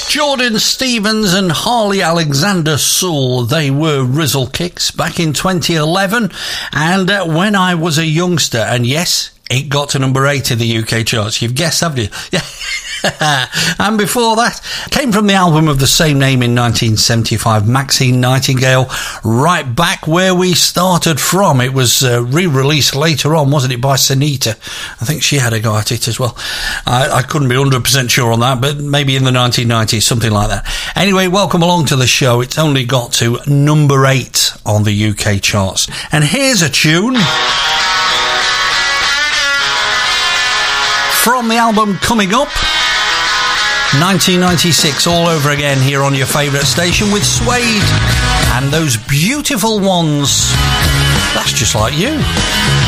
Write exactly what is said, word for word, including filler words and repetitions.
Jordan Stevens and Harley Alexander Soul, they were Rizzle Kicks back in twenty eleven, and uh, when I was a youngster, and yes, it got to number eight in the U K charts. You've guessed, haven't you? Yeah. And before that, came from the album of the same name in nineteen seventy-five, Maxine Nightingale, right back where we started from. It was uh, re-released later on, wasn't it, by Sunita? I think she had a go at it as well. I, I couldn't be one hundred percent sure on that, but maybe in the nineteen nineties, something like that. Anyway, welcome along to the show. It's only got to number eight on the U K charts. And here's a tune from the album Coming Up, nineteen ninety-six, all over again here on your favourite station with Suede and those beautiful ones. That's just like you.